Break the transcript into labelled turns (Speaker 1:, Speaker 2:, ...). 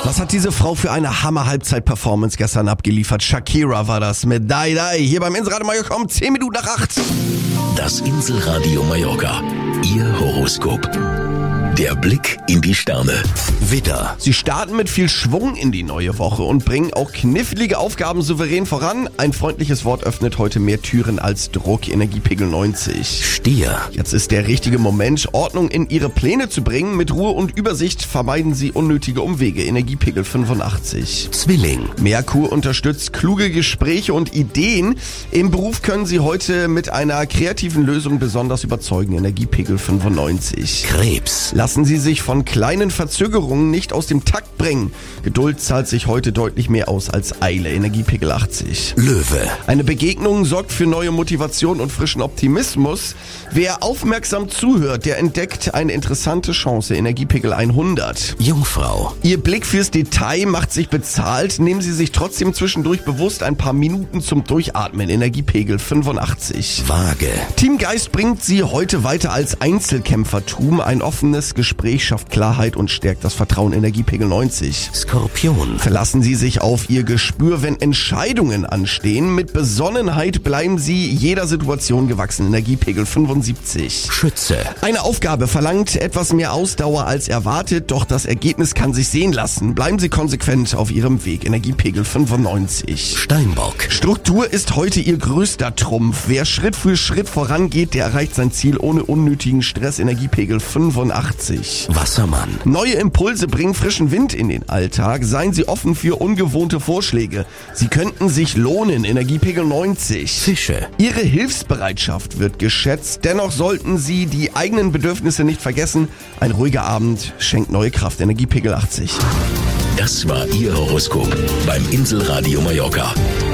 Speaker 1: Was hat diese Frau für eine Hammer-Halbzeit-Performance gestern abgeliefert? Shakira war das mit Die Die. Hier beim Inselradio Mallorca um 10 Minuten nach 8.
Speaker 2: Das Inselradio Mallorca. Ihr Horoskop. Der Blick in die Sterne. Widder.
Speaker 1: Sie starten mit viel Schwung in die neue Woche und bringen auch knifflige Aufgaben souverän voran. Ein freundliches Wort öffnet heute mehr Türen als Druck. Energiepegel 90.
Speaker 2: Stier.
Speaker 1: Jetzt ist der richtige Moment, Ordnung in Ihre Pläne zu bringen. Mit Ruhe und Übersicht vermeiden Sie unnötige Umwege. Energiepegel 85.
Speaker 2: Zwilling.
Speaker 1: Merkur unterstützt kluge Gespräche und Ideen. Im Beruf können Sie heute mit einer kreativen Lösung besonders überzeugen. Energiepegel 95.
Speaker 2: Krebs.
Speaker 1: Lassen Sie sich von kleinen Verzögerungen nicht aus dem Takt bringen. Geduld zahlt sich heute deutlich mehr aus als Eile. Energiepegel 80.
Speaker 2: Löwe.
Speaker 1: Eine Begegnung sorgt für neue Motivation und frischen Optimismus. Wer aufmerksam zuhört, der entdeckt eine interessante Chance. Energiepegel 100.
Speaker 2: Jungfrau.
Speaker 1: Ihr Blick fürs Detail macht sich bezahlt. Nehmen Sie sich trotzdem zwischendurch bewusst ein paar Minuten zum Durchatmen. Energiepegel 85.
Speaker 2: Waage.
Speaker 1: Teamgeist bringt Sie heute weiter als Einzelkämpfertum. Ein offenes Gespräch schafft Klarheit und stärkt das Vertrauen. Energiepegel 90.
Speaker 2: Skorpion.
Speaker 1: Verlassen Sie sich auf Ihr Gespür, wenn Entscheidungen anstehen. Mit Besonnenheit bleiben Sie jeder Situation gewachsen. Energiepegel 75.
Speaker 2: Schütze.
Speaker 1: Eine Aufgabe verlangt etwas mehr Ausdauer als erwartet, doch das Ergebnis kann sich sehen lassen. Bleiben Sie konsequent auf Ihrem Weg. Energiepegel 95.
Speaker 2: Steinbock.
Speaker 1: Struktur ist heute Ihr größter Trumpf. Wer Schritt für Schritt vorangeht, der erreicht sein Ziel ohne unnötigen Stress. Energiepegel 85.
Speaker 2: Wassermann.
Speaker 1: Neue Impulse bringen frischen Wind in den Alltag. Seien Sie offen für ungewohnte Vorschläge. Sie könnten sich lohnen. Energiepegel 90.
Speaker 2: Fische.
Speaker 1: Ihre Hilfsbereitschaft wird geschätzt. Dennoch sollten Sie die eigenen Bedürfnisse nicht vergessen. Ein ruhiger Abend schenkt neue Kraft. Energiepegel 80.
Speaker 2: Das war Ihr Horoskop beim Inselradio Mallorca.